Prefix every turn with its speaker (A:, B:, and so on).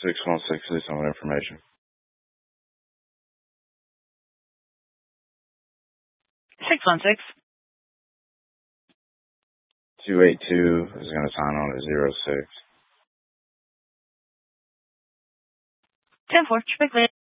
A: 616, please, on information.
B: 616.
A: 282 is going to sign on at 06.
B: 10-4, traffic clear.